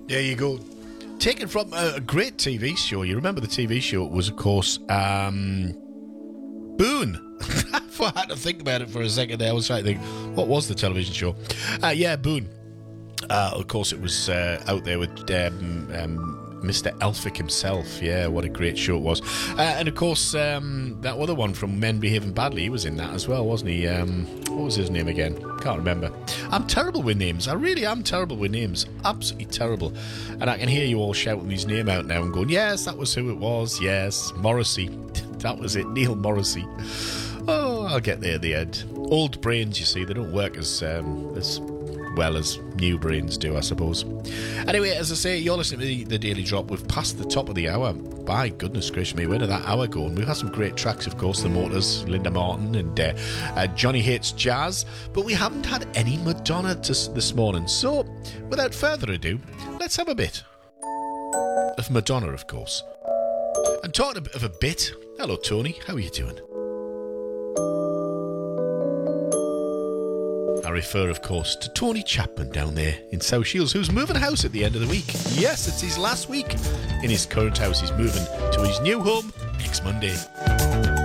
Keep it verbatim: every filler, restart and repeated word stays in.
There you go. Taken from a, a great T V show. You remember the T V show? It was, of course, um, Boone. I had to think about it for a second there. I was trying to think, what was the television show? Uh, yeah, Boone. Uh, of course, it was uh, out there with um, um, Mister Elphick himself. Yeah, what a great show it was. Uh, and, of course, um, that other one from Men Behaving Badly, he was in that as well, wasn't he? Um, what was his name again? Can't remember. I'm terrible with names. I really am terrible with names. Absolutely terrible. And I can hear you all shouting his name out now and going, yes, that was who it was. Yes, Morrissey. That was it, Neil Morrissey. Oh, I'll get there at the end. Old brains, you see, they don't work as um, as well as new brains do, I suppose. Anyway, as I say, you're listening to the, the Daily Drop. We've passed the top of the hour. By goodness gracious me, where did that hour go? And we've had some great tracks, of course, The Motors, Linda Martin, and uh, uh, Johnny Hates Jazz. But we haven't had any Madonna to, this morning. So, without further ado, let's have a bit of Madonna, of course. And talking of a bit, hello, Tony. How are you doing? I refer, of course, to Tony Chapman down there in South Shields, who's moving house at the end of the week. Yes, it's his last week in his current house. He's moving to his new home next Monday.